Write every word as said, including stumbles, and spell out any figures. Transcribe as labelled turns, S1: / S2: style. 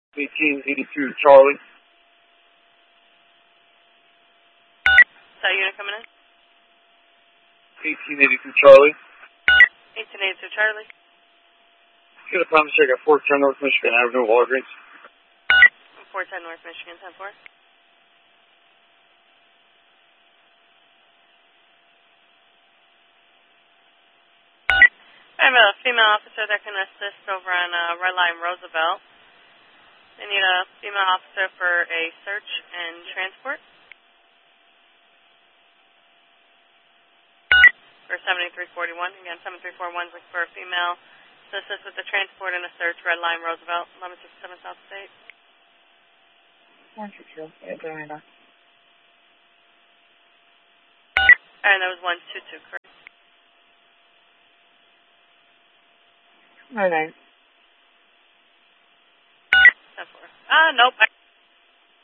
S1: eighteen eighty-two Charlie.
S2: Is that unit coming in?
S1: eighteen eighty-two Charlie.
S2: eighteen eighty-two Charlie.
S1: Get a promise check at four ten North Michigan Avenue, Walgreens.
S2: four ten North Michigan, ten four. I have a female officer that can assist over on uh, Red Line Roosevelt. They need a female officer for a search and transport. For seventy-three forty-one. Again, seventy-three forty-one is looking for a female to assist with the transport and a search, Red Line Roosevelt, eleven sixty-seven South State.
S3: one two two. Yeah, Miranda.
S2: And that was one two two, correct?
S3: Okay.
S2: ten four. Ah, nope.